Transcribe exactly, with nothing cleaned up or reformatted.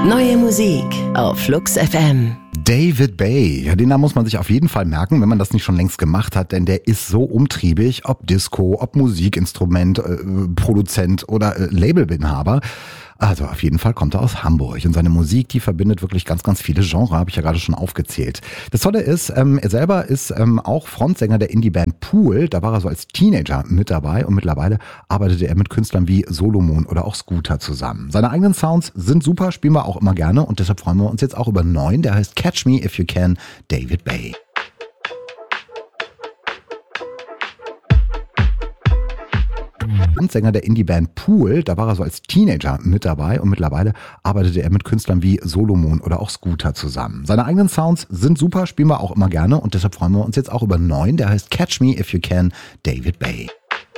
Neue Musik auf Flux F M. David Bay, ja, den Namen muss man sich auf jeden Fall merken, wenn man das nicht schon längst gemacht hat, denn der ist so umtriebig, ob Disco, ob Musikinstrument, äh, Produzent oder äh, Labelinhaber. Also auf jeden Fall kommt er aus Hamburg und seine Musik, die verbindet wirklich ganz, ganz viele Genres, habe ich ja gerade schon aufgezählt. Das Tolle ist, ähm, er selber ist ähm, auch Frontsänger der Indie-Band Pool, da war er so als Teenager mit dabei und mittlerweile arbeitete er mit Künstlern wie Solomon oder auch Scooter zusammen. Seine eigenen Sounds sind super, spielen wir auch immer gerne und deshalb freuen wir uns jetzt auch über einen neuen, der heißt Catch Me If You Can, David Bay. Sänger der Indie-Band Pool, da war er so als Teenager mit dabei und mittlerweile arbeitete er mit Künstlern wie Solomon oder auch Scooter zusammen. Seine eigenen Sounds sind super, spielen wir auch immer gerne und deshalb freuen wir uns jetzt auch über einen neuen, der heißt Catch Me If You Can, David Bay.